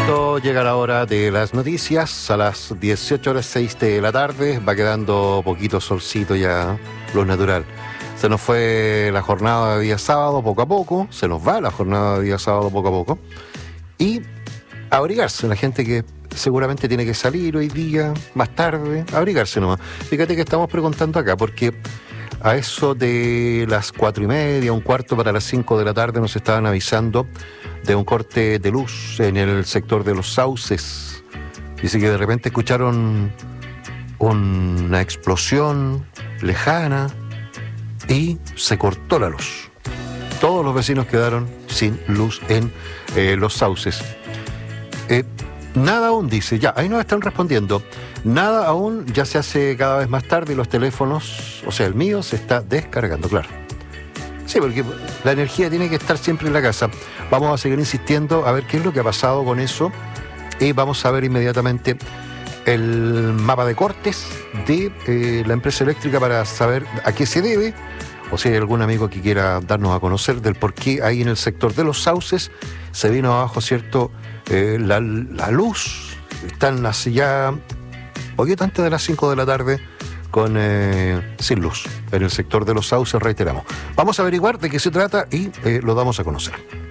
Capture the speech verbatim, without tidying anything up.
momento llega la hora de las noticias, a las dieciocho horas seis de la tarde, va quedando poquito solcito ya, lo natural. Se nos fue la jornada de día sábado poco a poco, se nos va la jornada de día sábado poco a poco, y abrigarse, la gente que seguramente tiene que salir hoy día, más tarde, abrigarse nomás. Fíjate que estamos preguntando acá, porque a eso de las cuatro y media, un cuarto para las cinco de la tarde nos estaban avisando de un corte de luz en el sector de los Sauces. Dice que de repente escucharon una explosión lejana y se cortó la luz. Todos los vecinos quedaron sin luz en eh, los Sauces. Eh, nada aún, dice, ya, ahí nos están respondiendo. Nada aún, ya se hace cada vez más tarde y los teléfonos, o sea, el mío se está descargando, claro. Sí, porque la energía tiene que estar siempre en la casa. Vamos a seguir insistiendo a ver qué es lo que ha pasado con eso y vamos a ver inmediatamente el mapa de cortes de eh, la empresa eléctrica para saber a qué se debe, o si hay algún amigo que quiera darnos a conocer del por qué ahí en el sector de los Sauces se vino abajo, ¿cierto?, eh, la, la luz. Están así ya poquito antes de las cinco de la tarde con eh, sin luz en el sector de los Sauces, reiteramos. Vamos a averiguar de qué se trata y eh, lo damos a conocer.